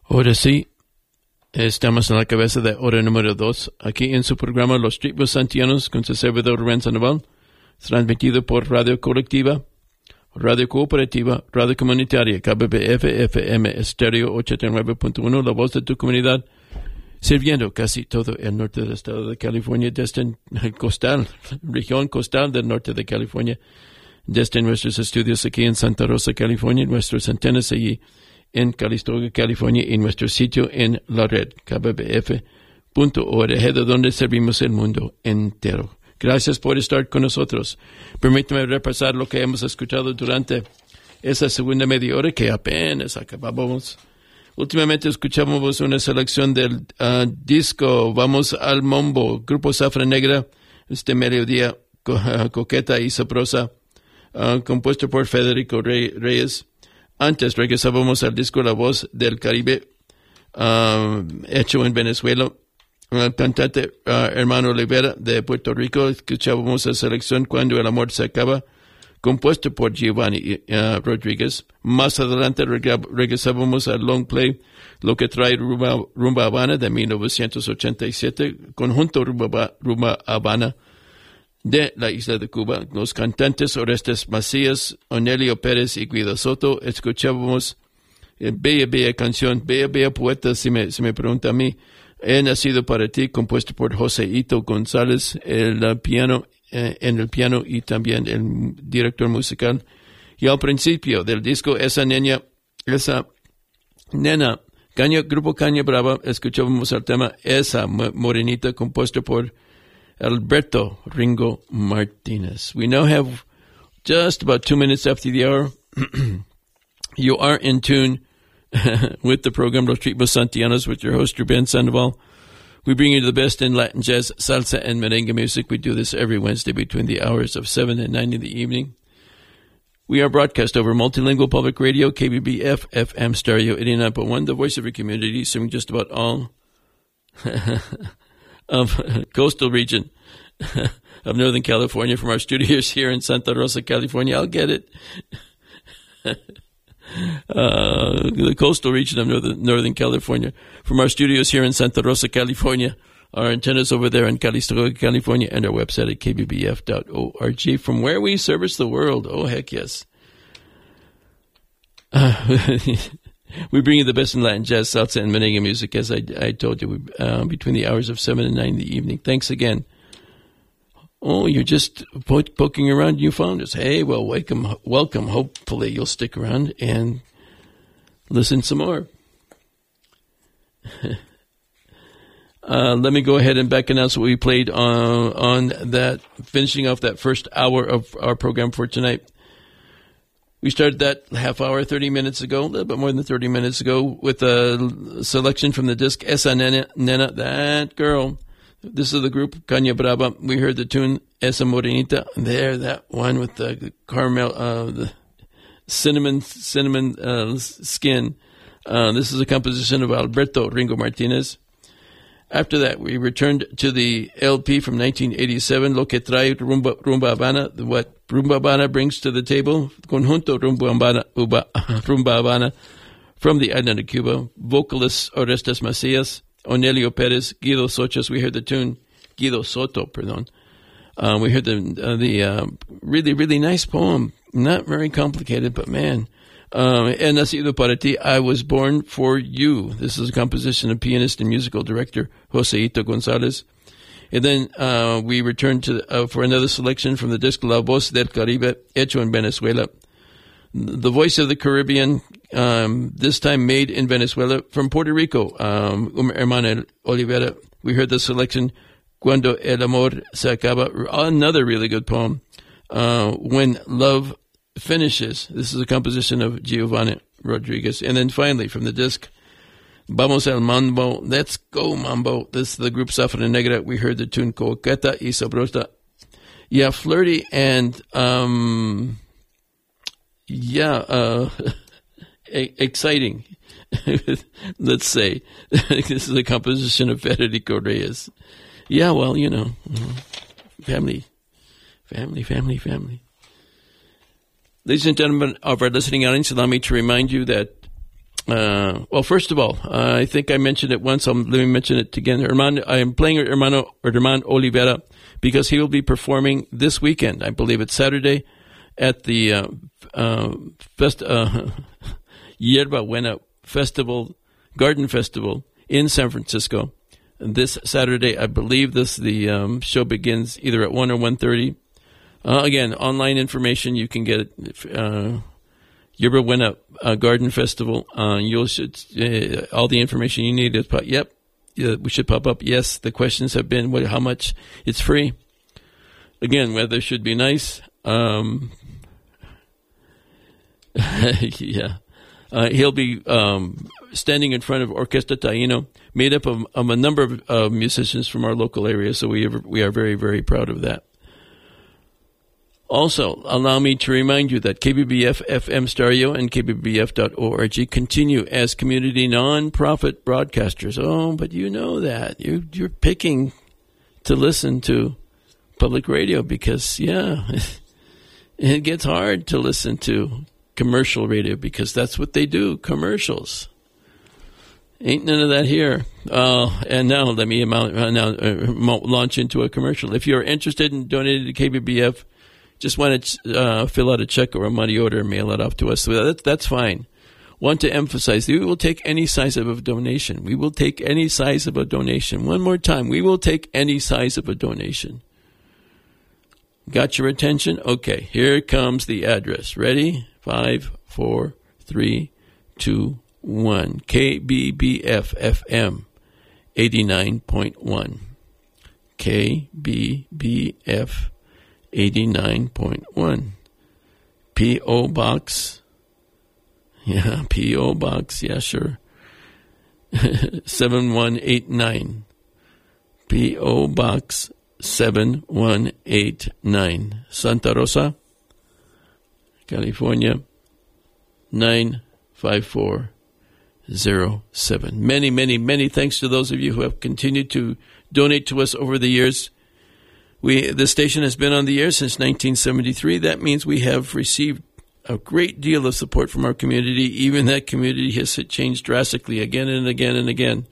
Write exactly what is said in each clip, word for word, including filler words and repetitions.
Ahora sí, estamos en la cabeza de hora número dos, aquí en su programa Los Tribus Santianos con su servidor Rubén Sandoval, transmitido por Radio Colectiva, Radio Cooperativa, Radio Comunitaria, K B B F F M Estéreo ochenta y nueve punto uno, la voz de tu comunidad, sirviendo casi todo el norte del estado de California, desde el costal, región costal del norte de California, desde nuestros estudios aquí en Santa Rosa, California, nuestros antenas allí en Calistoga, California, y nuestro sitio en la red, K B B F punto org, de donde servimos el mundo entero. Gracias por estar con nosotros. Permítame repasar lo que hemos escuchado durante esa segunda media hora que apenas acabamos. Últimamente escuchamos una selección del uh, disco Vamos al Mambo, Grupo Zafra Negra, este mediodía co uh, coqueta y sabrosa, uh, compuesto por Federico Rey Reyes. Antes regresábamos al disco La Voz del Caribe, uh, hecho en Venezuela. El cantante uh, Hermano Olivera de Puerto Rico. Escuchábamos la selección Cuando el Amor se Acaba, compuesto por Giovanni uh, Rodríguez. Más adelante reg regresábamos al long play Lo que trae Rumba, Rumba Habana de mil novecientos ochenta y siete, conjunto Rumba, Rumba Habana de la isla de Cuba. Los cantantes Orestes Macías, Onelio Pérez y Guido Soto. Escuchábamos eh, bella, bella canción, bella, bella poeta, si me, si me pregunta a mí. He nacido para ti, compuesto por Joséito González, el uh, piano, eh, en el piano y también el director musical. Y al principio del disco, esa niña, esa nena, Caña, Grupo Caña Brava, escuchábamos el tema Esa Morenita, compuesto por Alberto Ringo Martinez. We now have just about two minutes after the hour. You are in tune with the program Los Tribus Santianos with your host, Ruben Sandoval. We bring you the best in Latin jazz, salsa, and merengue music. We do this every Wednesday between the hours of seven and nine in the evening. We are broadcast over multilingual public radio, K B B F F M Stereo eighty-nine point one, the voice of your community, serving just about all of coastal region of Northern California from our studios here in Santa Rosa, California. I'll get it. Uh, the coastal region of northern, northern California. From our studios here in Santa Rosa, California, our antennas over there in Calistoga, California, and our website at K B B F dot org, from where we service the world. Oh, heck yes. Uh, we bring you the best in Latin jazz, salsa, and merengue music, as I, I told you, uh, between the hours of seven and nine in the evening. Thanks again. Oh, you're just po poking around and you found us. Hey, well, welcome, welcome. Hopefully you'll stick around and listen some more. uh, let me go ahead and back announce what we played on, on that, finishing off that first hour of our program for tonight. We started that half hour, thirty minutes ago, a little bit more than thirty minutes ago, with a selection from the disc Esa Nena, Nena, That Girl. This is the group Caña Brava. We heard the tune Esa Morenita. There, that one with the caramel, uh, the cinnamon, cinnamon uh, skin. Uh, this is a composition of Alberto Ringo Martinez. After that, we returned to the L P from nineteen eighty-seven, Lo que trae Rumba, Rumba Habana, what Rumba Habana brings to the table, Conjunto Rumba Habana, Uba, Rumba Habana, from the island of Cuba. Vocalists Orestes Macías, Onelio Pérez, Guido Sochas. We heard the tune, Guido Soto, pardon. Uh, we heard the, uh, the uh, really, really nice poem. Not very complicated, but man. Uh, He nacido para ti, I was born for you. This is a composition of pianist and musical director Joséito González. And then uh, we returned to uh, for another selection from the disc La Voz del Caribe, hecho en Venezuela. The Voice of the Caribbean, um, this time made in Venezuela, from Puerto Rico, um, Hermano Olivera. We heard the selection, Cuando el Amor se Acaba, another really good poem, uh, When Love Finishes. This is a composition of Giovanni Rodriguez. And then finally, from the disc, Vamos al Mambo, Let's Go Mambo. This is the group Zafra Negra. We heard the tune Coqueta y Sabrosa. Yeah, flirty and, um... Yeah, uh, exciting, let's say. This is a composition of Federico Reyes. Yeah, well, you know, family, family, family, family. Ladies and gentlemen of our listening audience, allow me to remind you that Uh, well, first of all, uh, I think I mentioned it once. I'm, let me mention it again. Hermano, I am playing Hermano or Herman Olivera because he will be performing this weekend. I believe it's Saturday at the uh, uh, fest, uh, Yerba Buena Festival, Garden Festival in San Francisco. And this Saturday, I believe this the um, show begins either at one or one thirty. Uh, again, online information you can get it. Uh, Yerba Buena uh, Garden Festival. Uh, you'll should uh, all the information you need is pop. Yep, yeah, we should pop up. Yes, the questions have been what, how much? It's free. Again, weather should be nice. Um, yeah, uh, he'll be um, standing in front of Orquesta Taino, made up of, of a number of uh, musicians from our local area. So we are, we are very very proud of that. Also, allow me to remind you that K B B F F M Stereo and K B B F dot org continue as community non-profit broadcasters. Oh, but you know that. You, you're picking to listen to public radio because, yeah, it gets hard to listen to commercial radio because that's what they do, commercials. Ain't none of that here. Uh, and now let me amount, uh, now uh, launch into a commercial. If you're interested in donating to K B B F, just want to uh, fill out a check or a money order and mail it off to us. So that's, that's fine. Want to emphasize, we will take any size of a donation. We will take any size of a donation. One more time, we will take any size of a donation. Got your attention? Okay, here comes the address. Ready? Five, four, three, two, one. K B B F F M eighty-nine point one. K B B F eighty-nine point one. P O Box. Yeah, P O Box. Yeah, sure. seven one eight nine. P O Box seven one eight nine. Santa Rosa, California, nine five four zero seven. Many, many, many thanks to those of you who have continued to donate to us over the years. We, the station has been on the air since nineteen seventy-three. That means we have received a great deal of support from our community. Even that community has changed drastically again and again and again.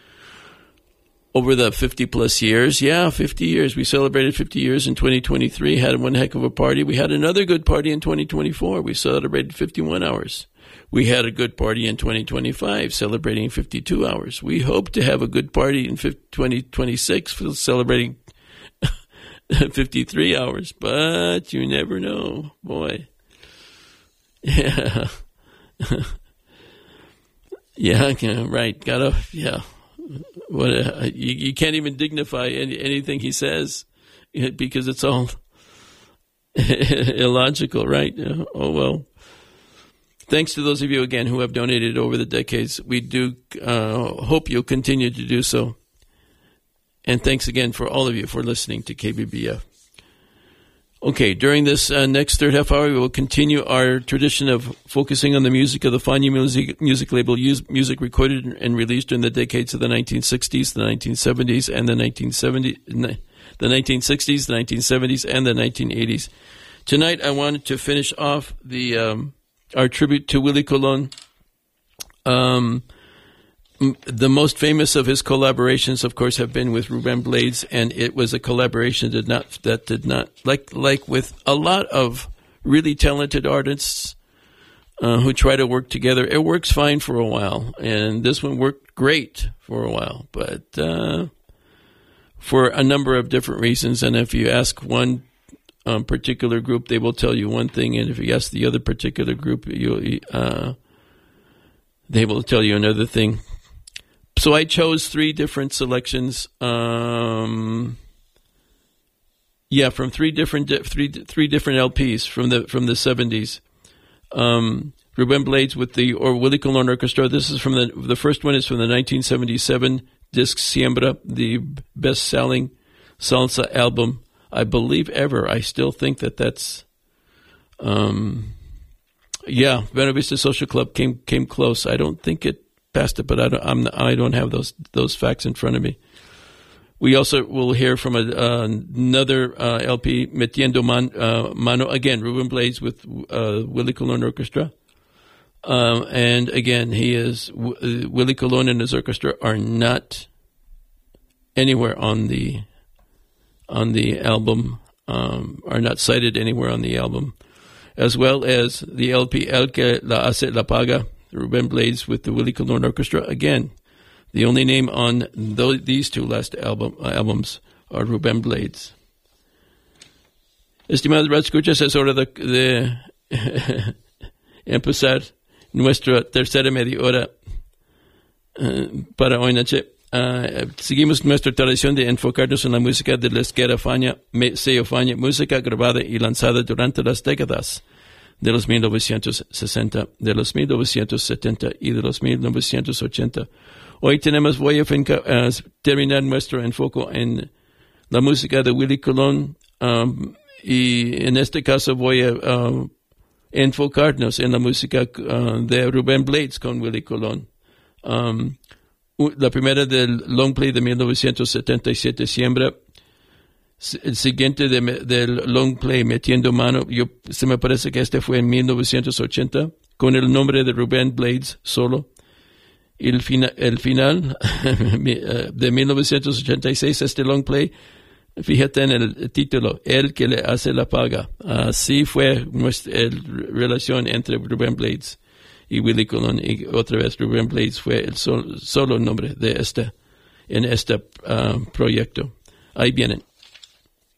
Over the fifty-plus years, yeah, fifty years. We celebrated fifty years in twenty twenty-three, had one heck of a party. We had another good party in twenty twenty-four. We celebrated fifty-one hours. We had a good party in twenty twenty-five, celebrating fifty-two hours. We hope to have a good party in twenty twenty-six, celebrating fifty-three hours, but you never know, boy. Yeah. Yeah, right. Gotta, yeah. What a, you, you can't even dignify any, anything he says because it's all illogical, right? Oh, well. Thanks to those of you, again, who have donated over the decades. We do uh, hope you'll continue to do so. And thanks again for all of you for listening to K B B F. Okay, during this uh, next third half hour, we will continue our tradition of focusing on the music of the Fania music, music label, music recorded and released in the decades of the nineteen sixties, the nineteen seventies, and the nineteen seventies, the nineteen sixties, the nineteen seventies, and the nineteen eighties. Tonight, I wanted to finish off the um, our tribute to Willie Colon. Um, The most famous of his collaborations, of course, have been with Ruben Blades, and it was a collaboration that did not that did not like like with a lot of really talented artists uh, who try to work together. It works fine for a while, and this one worked great for a while, but uh, for a number of different reasons. And if you ask one um, particular group, they will tell you one thing, and if you ask the other particular group, you uh, they will tell you another thing. So I chose three different selections. Um, yeah, from three different di- three three different L Ps from the from the seventies. Um, Ruben Blades with the or Willie Colon Orchestra. This is from the the first one is from the nineteen seventy-seven disc Siembra, the best-selling salsa album I believe ever. I still think that that's. Um, yeah, Buena Vista Social Club came came close. I don't think it. Past it, but I don't. I'm, I don't have those those facts in front of me. We also will hear from a, uh, another uh, L P, Metiendo Man, uh, Mano again. Ruben Blades with uh, Willie Colon Orchestra. Um, and again, he is, uh, Willie Colon and his orchestra are not anywhere on the, on the album, um, are not cited anywhere on the album, as well as the L P El Que La Hace La Paga, Ruben Blades with the Willie Colon Orchestra. Again, the only name on those, these two last album, uh, albums are Ruben Blades. Estimados radioescuchas, es hora de, de empezar nuestra tercera media hora uh, para hoy noche. Uh, seguimos nuestra tradición de enfocarnos en la música de la izquierda Fania, sello Fania, música grabada y lanzada durante las décadas de los mil novecientos sesenta, de los mil novecientos setenta y de los mil novecientos ochenta. Hoy tenemos, voy a finca, uh, terminar nuestro enfoque en la música de Willie Colon, um, y en este caso voy a uh, enfocarnos en la música uh, de Ruben Blades con Willie Colon. Um, la primera del long play de mil novecientos setenta y siete, Siembra. El siguiente de, del long play, Metiendo Mano, yo, se me parece que este fue en mil novecientos ochenta, con el nombre de Ruben Blades solo. Y el, fina, el final de mil novecientos ochenta y seis, este long play, fíjate en el título, El Que Le Hace La Paga. Así fue nuestra el, relación entre Ruben Blades y Willie Colon, y otra vez Ruben Blades fue el sol, solo nombre de este, en este uh, proyecto. Ahí vienen.